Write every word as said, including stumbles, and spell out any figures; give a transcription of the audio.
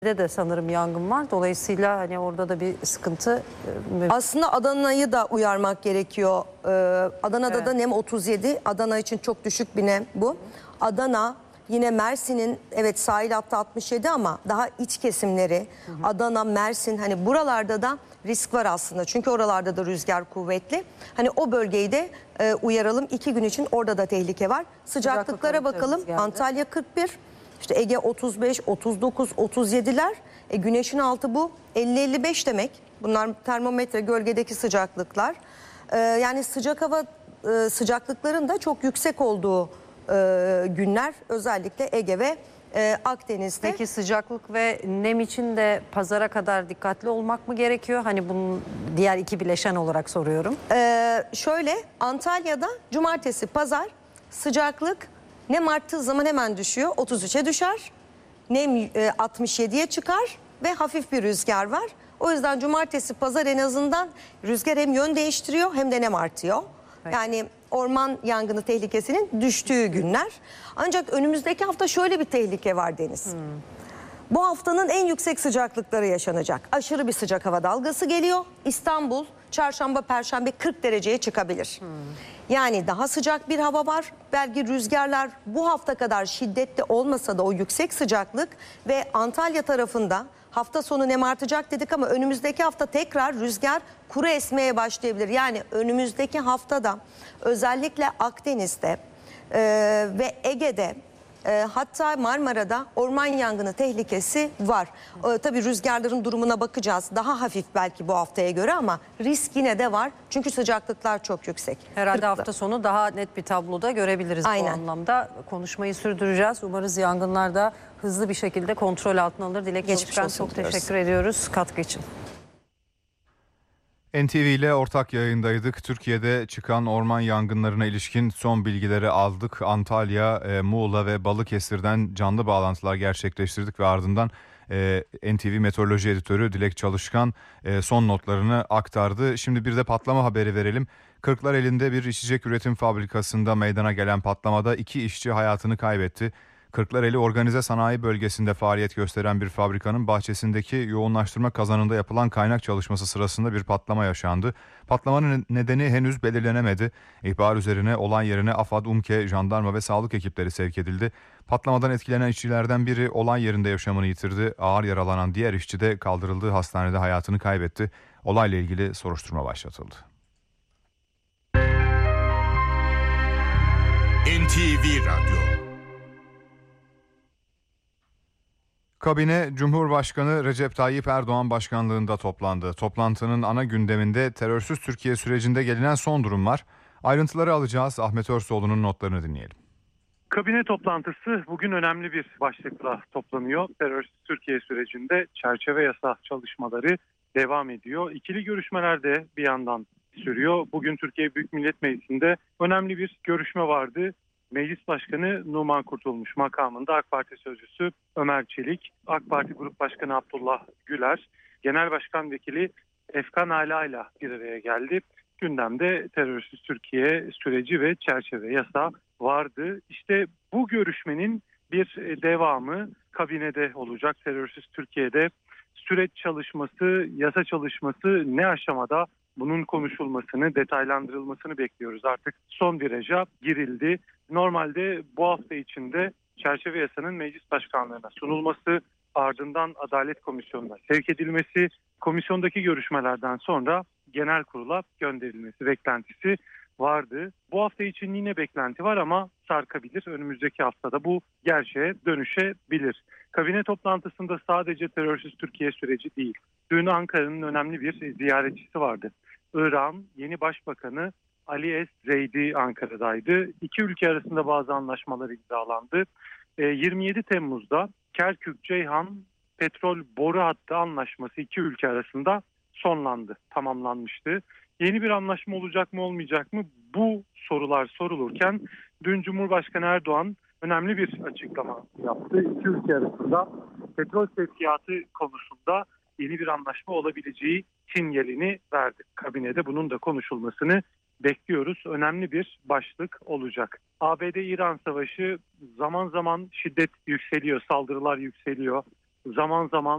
de de sanırım yangın var. Dolayısıyla hani orada da bir sıkıntı. e, Aslında Adana'yı da uyarmak gerekiyor. Ee, Adana'da Evet. da nem otuz yedi. Adana için çok düşük bir nem bu. Adana, yine Mersin'in, evet sahil hattı altmış yedi ama daha iç kesimleri, Adana, Mersin, hani buralarda da risk var aslında. Çünkü oralarda da rüzgar kuvvetli. Hani o bölgeyi de e, uyaralım. İki gün için orada da tehlike var. Sıcaklıklara Sıcaklık bakalım. haritalarımız geldi. Antalya kırk bir. İşte Ege otuz beş, otuz dokuz, otuz yediler. E, güneşin altı bu. elli elli beş demek. Bunlar termometre, gölgedeki sıcaklıklar. E, yani sıcak hava e, sıcaklıkların da çok yüksek olduğu e, günler. Özellikle Ege ve e, Akdeniz'de. Peki sıcaklık ve nem için de pazara kadar dikkatli olmak mı gerekiyor? Hani bunun diğer iki bileşen olarak soruyorum. E, şöyle Antalya'da cumartesi, pazar sıcaklık nem arttığı zaman hemen düşüyor. otuz üçe düşer. Nem e, altmış yediye çıkar ve hafif bir rüzgar var. O yüzden cumartesi, pazar en azından rüzgar hem yön değiştiriyor hem de nem artıyor. Evet. Yani orman yangını tehlikesinin düştüğü günler. Ancak önümüzdeki hafta şöyle bir tehlike var Deniz. Hmm. Bu haftanın en yüksek sıcaklıkları yaşanacak. Aşırı bir sıcak hava dalgası geliyor. İstanbul çarşamba, perşembe kırk dereceye çıkabilir. Hmm. Yani daha sıcak bir hava var. Belki rüzgarlar bu hafta kadar şiddetli olmasa da o yüksek sıcaklık ve Antalya tarafında hafta sonu nem artacak dedik ama önümüzdeki hafta tekrar rüzgar kuru esmeye başlayabilir. Yani önümüzdeki haftada özellikle Akdeniz'de e, ve Ege'de, E, hatta Marmara'da orman yangını tehlikesi var. E, tabii rüzgarların durumuna bakacağız. Daha hafif belki bu haftaya göre ama risk yine de var. Çünkü sıcaklıklar çok yüksek. Herhalde Kırklı. hafta sonu daha net bir tabloda görebiliriz. Aynen. Bu anlamda konuşmayı sürdüreceğiz. Umarız yangınlar da hızlı bir şekilde kontrol altına alınır. Dilek Geçmiş Çalışkan, olsun çok diyoruz. teşekkür ediyoruz katkı için. N T V ile ortak yayındaydık. Türkiye'de çıkan orman yangınlarına ilişkin son bilgileri aldık. Antalya, e, Muğla ve Balıkesir'den canlı bağlantılar gerçekleştirdik ve ardından e, N T V Meteoroloji Editörü Dilek Çalışkan e, son notlarını aktardı. Şimdi bir de patlama haberi verelim. Kırklareli'nde bir içecek üretim fabrikasında meydana gelen patlamada iki işçi hayatını kaybetti. Kırklareli Organize Sanayi Bölgesi'nde faaliyet gösteren bir fabrikanın bahçesindeki yoğunlaştırma kazanında yapılan kaynak çalışması sırasında bir patlama yaşandı. Patlamanın nedeni henüz belirlenemedi. İhbar üzerine olay yerine AFAD, UMKE, jandarma ve sağlık ekipleri sevk edildi. Patlamadan etkilenen işçilerden biri olay yerinde yaşamını yitirdi. Ağır yaralanan diğer işçi de kaldırıldığı hastanede hayatını kaybetti. Olayla ilgili soruşturma başlatıldı. N T V Radyo. Kabine Cumhurbaşkanı Recep Tayyip Erdoğan başkanlığında toplandı. Toplantının ana gündeminde terörsüz Türkiye sürecinde gelinen son durum var. Ayrıntıları alacağız. Ahmet Örsoğlu'nun notlarını dinleyelim. Kabine toplantısı bugün önemli bir başlıkla toplanıyor. Terörsüz Türkiye sürecinde çerçeve yasa çalışmaları devam ediyor. İkili görüşmeler de bir yandan sürüyor. Bugün Türkiye Büyük Millet Meclisi'nde önemli bir görüşme vardı. Meclis Başkanı Numan Kurtulmuş makamında AK Parti Sözcüsü Ömer Çelik, AK Parti Grup Başkanı Abdullah Güler, Genel Başkan Vekili Efkan Ala ile bir araya geldi. Gündemde terörsüz Türkiye süreci ve çerçeve yasa vardı. İşte bu görüşmenin bir devamı kabinede olacak. Terörsüz Türkiye'de süreç çalışması, yasa çalışması ne aşamada? Bunun konuşulmasını, detaylandırılmasını bekliyoruz. Artık son viraja girildi. Normalde bu hafta içinde çerçeve yasanın meclis başkanlığına sunulması, ardından Adalet Komisyonu'na sevk edilmesi, komisyondaki görüşmelerden sonra genel kurula gönderilmesi beklentisi vardı. Bu hafta için yine beklenti var ama sarkabilir. Önümüzdeki haftada bu gerçeğe dönüşebilir. Kabine toplantısında sadece terörsüz Türkiye süreci değil. Dün Ankara'nın önemli bir ziyaretçisi vardı. İran yeni başbakanı Ali Es Zeydi Ankara'daydı. İki ülke arasında bazı anlaşmalar imzalandı. yirmi yedi Temmuz'da Kerkük-Ceyhan petrol boru hattı anlaşması iki ülke arasında sonlandı, tamamlanmıştı. Yeni bir anlaşma olacak mı olmayacak mı? Bu sorular sorulurken dün Cumhurbaşkanı Erdoğan önemli bir açıklama yaptı. İki ülke arasında petrol sevkiyatı konusunda yeni bir anlaşma olabileceği sinyalini verdi. Kabinede bunun da konuşulmasını bekliyoruz. Önemli bir başlık olacak. A B D-İran savaşı zaman zaman şiddet yükseliyor, saldırılar yükseliyor. zaman zaman